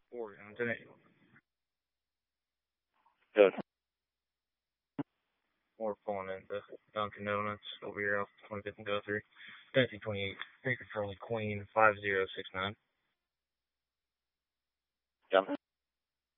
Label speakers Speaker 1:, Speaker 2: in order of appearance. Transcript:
Speaker 1: Oregon today.
Speaker 2: Good.
Speaker 1: We're pulling into Dunkin' Donuts over here off 25th and Guthrie. Tennessee 28, Baker Charlie Queen 5069.